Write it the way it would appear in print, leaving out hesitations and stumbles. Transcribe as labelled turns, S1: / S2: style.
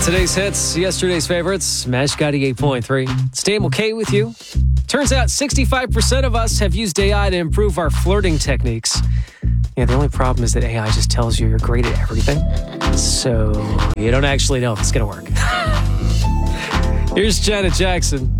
S1: Today's hits, yesterday's favorites, Mash Gotti 8.3. Staying okay with you. Turns out 65% of us have used AI to improve our flirting techniques. Yeah, the only problem is that AI just tells you you're great at everything. So you don't actually know if it's going to work. Here's Janet Jackson.